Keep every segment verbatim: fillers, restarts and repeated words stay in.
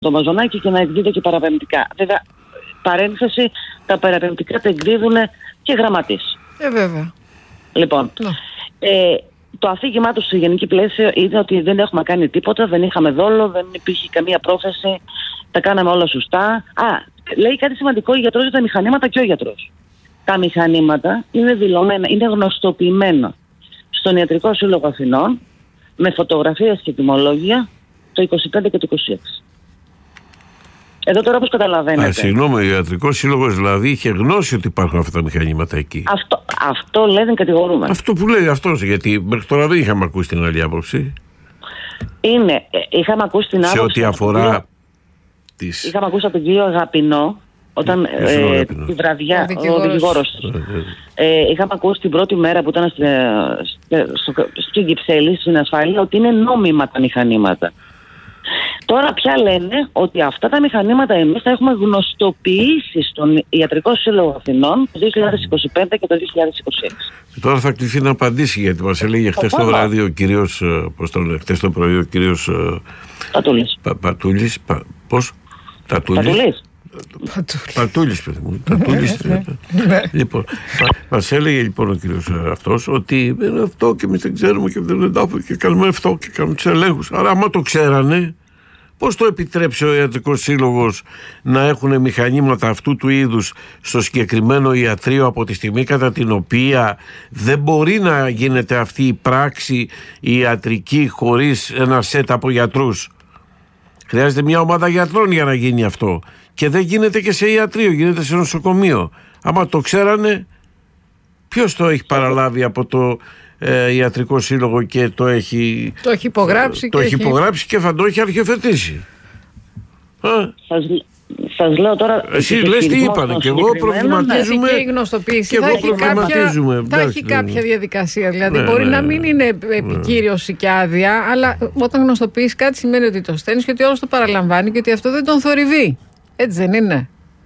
το μαζονάκι και να εκδίδω και παραπεμπτικά. Βέβαια, παρένθεση, τα παραπεμπτικά τα εκδίδουν και γραμματείς. Ε, βέβαια. Λοιπόν, no. ε, το αφήγημά του στη γενική πλαίσιο είναι ότι δεν έχουμε κάνει τίποτα, δεν είχαμε δόλο, δεν υπήρχε καμία πρόθεση, τα κάναμε όλα σωστά. Α, λέει κάτι σημαντικό ο γιατρός για τα μηχανήματα και ο γιατρός. Τα μηχανήματα είναι δηλωμένα, είναι γνωστοποιημένα στον Ιατρικό Σύλλογο Αθηνών με φωτογραφίες και τιμολόγια το είκοσι πέντε και το είκοσι έξι. Εδώ τώρα όπως καταλαβαίνετε. Α, συγγνώμη, ο Ιατρικός Σύλλογος δηλαδή είχε γνώση ότι υπάρχουν αυτά τα μηχανήματα εκεί. Αυτό, αυτό λένε κατηγορούμε. Αυτό που λέει αυτός, γιατί μέχρι τώρα δεν είχαμε ακούσει την άλλη άποψη. Είναι, ε, είχαμε ακούσει την άποψη. Σε ό,τι αφορά κύριο, τις... Είχαμε ακούσει από τον κύριο Αγαπηνό, όταν ε, ε, τη βραδιά, ο δικηγόρος του. Ε, είχαμε ακούσει την πρώτη μέρα που ήταν στην στο, στο Κυψέλη, στην ασφάλεια, ότι είναι νόμιμα τα μηχανήματα. Τώρα πια λένε ότι αυτά τα μηχανήματα εμείς τα έχουμε γνωστοποιήσει στον Ιατρικό Σύλλογο Αθηνών το δύο χιλιάδες είκοσι πέντε και το δύο χιλιάδες είκοσι έξι. Και τώρα θα κληθεί να απαντήσει, γιατί μας έλεγε χτες το βράδυ ο κύριος, πώς το λένε, χτες το πρωί ο κύριος Πατούλης. Πα, Πατούλης, πα, πώς, Τατούλης. Πατούλης. Πατούλης, παιδί μου. Τατούλης. Λοιπόν, μας έλεγε λοιπόν ο κύριος αυτός ότι είναι αυτό και εμείς δεν ξέρουμε και δεν εντάφουμε και κάνουμε αυτό και κάνουμε τους ελέγχους. Άρα, άμα το ξέρανε, πώς το επιτρέψει ο Ιατρικός Σύλλογος να έχουν μηχανήματα αυτού του είδους στο συγκεκριμένο ιατρείο από τη στιγμή κατά την οποία δεν μπορεί να γίνεται αυτή η πράξη η ιατρική χωρίς ένα σετ από γιατρούς. Χρειάζεται μια ομάδα γιατρών για να γίνει αυτό. Και δεν γίνεται και σε ιατρείο, γίνεται σε νοσοκομείο. Άμα το ξέρανε, ποιος το έχει παραλάβει από το ε, Ιατρικό Σύλλογο και το έχει, το έχει υπογράψει, ε, το και, έχει υπογράψει και θα το έχει αρχιοθετήσει. Σας, σας λέω τώρα... Εσείς λες τι είπανε και εγώ προβληματίζουμε. Και η γνωστοποίηση και θα, εγώ έχει κάποια, θα έχει κάποια διαδικασία. Δηλαδή ναι, μπορεί ναι, να μην είναι επικύρωση ναι. και άδεια, αλλά όταν γνωστοποιείς κάτι σημαίνει ότι το στέλνεις και ότι όλος το παραλαμβάνει και ότι αυτό δεν τον θορυβεί. Έτσι δεν είναι?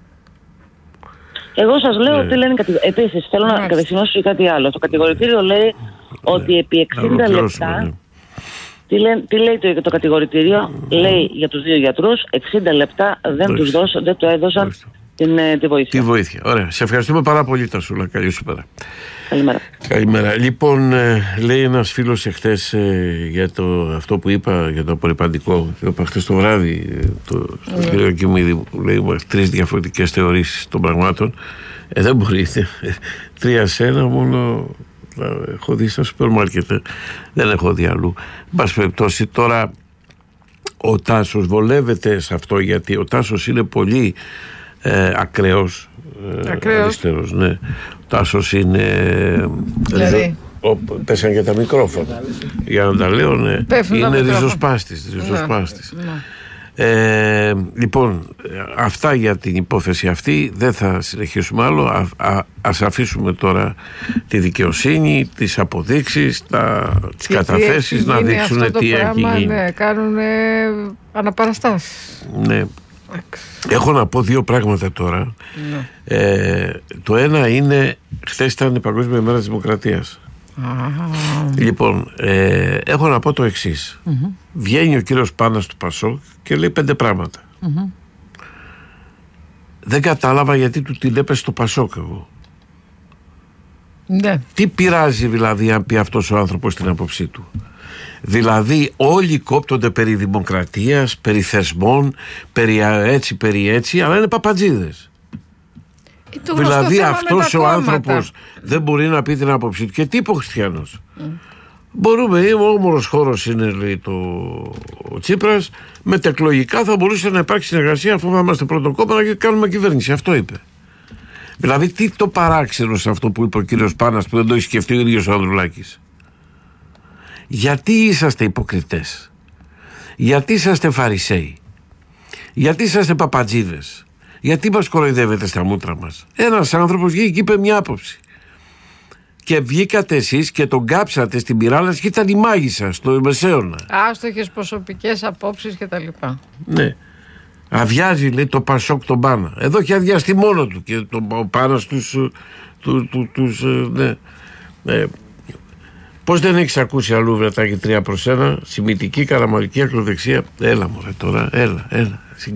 Εγώ σας λέω ότι λένε κατηγορητήριο. Επίσης θέλω να κατευθυνώσω κάτι άλλο. Το κατηγορητήριο λέει ότι επί εξήντα λεπτά... Τι, λέ, τι λέει το, το κατηγορητήριο? Λέει για τους δύο γιατρούς εξήντα λεπτά δεν τους δώσω, δεν το έδωσαν την, τη βοήθεια. Τη βοήθεια. Ωραία. Σε ευχαριστούμε πάρα πολύ, Τασούλα. Καλή σου πέρα. Καλημέρα. Καλημέρα. Λοιπόν, ε, λέει ένας φίλος εχθές ε, για το, αυτό που είπα για το απορριπαντικό. Το είπα χθες το βράδυ ε, το, στον yeah. κύριο Κιμίδη που λέει τρεις διαφορετικές θεωρήσεις των πραγμάτων. Ε, δεν μπορείτε. Τρία σε ένα μόνο. Έχω δει στα σούπερ μάρκετ, δεν έχω δει αλλού. Εν πάση περιπτώσει, τώρα ο Τάσος βολεύεται σε αυτό, γιατί ο Τάσος είναι πολύ ε, ακραίος, ε, αριστερός, ναι. Ο Τάσος είναι δηλαδή ο, πέσαν και τα μικρόφωνα για να τα λέω, ναι. Είναι ριζοσπάστης, ριζοσπάστης. Ναι. Ε, λοιπόν, αυτά για την υπόθεση αυτή. Δεν θα συνεχίσουμε άλλο. Α, α, ας αφήσουμε τώρα τη δικαιοσύνη, τις αποδείξεις, τα, τις καταθέσεις να δείξουν τι έχει γίνει. Ναι, κάνουν αναπαραστάσεις. Ναι. Έχω να πω δύο πράγματα τώρα. Ναι. Ε, το ένα είναι, χθες ήταν η Παγκόσμια Μέρα της Δημοκρατίας. Ah. Λοιπόν, ε, έχω να πω το εξής. Mm-hmm. Βγαίνει ο κύριος Πάνας του Πασόκ και λέει πέντε πράγματα. Mm-hmm. Δεν κατάλαβα γιατί του την έπεσε το Πασόκ εγώ. Ναι. Τι πειράζει δηλαδή αν πει αυτός ο άνθρωπος την άποψή του? Δηλαδή όλοι κόπτονται περί δημοκρατίας, περί θεσμών, περί έτσι, περί έτσι, αλλά είναι παπατζίδες. Δηλαδή αυτός ο άνθρωπος δεν μπορεί να πει την άποψή του. Και τι είπε ο Χριστιανός? Mm. Μπορούμε, ο όμορος χώρος είναι, λέει το ο Τσίπρας, μετεκλογικά θα μπορούσε να υπάρξει συνεργασία αφού θα είμαστε πρωτοκόμμα και κάνουμε κυβέρνηση. Αυτό είπε. Δηλαδή τι το παράξενο σε αυτό που είπε ο κύριος Πάνας που δεν το έχει σκεφτεί ο ίδιος ο Ανδρουλάκης? Γιατί είσαστε υποκριτές? Γιατί είσαστε φαρισαίοι? Γιατί είσαστε παπατζίδες? Γιατί μας κοροϊδεύετε στα μούτρα μας? Ένας άνθρωπος βγήκε και είπε μια άποψη. Και βγήκατε εσείς και τον κάψατε στην πυράλα και ήταν η μάγισσα στο Μεσαίωνα. Άστοχες προσωπικές απόψεις και τα λοιπά. Ναι. Αβιάζει, λέει, το Πασόκ τον Πάνα. Εδώ έχει αδειαστεί μόνο του και τον Πάνα τους, του, του, τους, ναι. Ε, Πώς δεν έχεις ακούσει αλλού βρετάκι τρία προς ένα, σημητική, καραμαλική, ακροδεξία? Έλα μωρέ τώρα, έλα, έλα.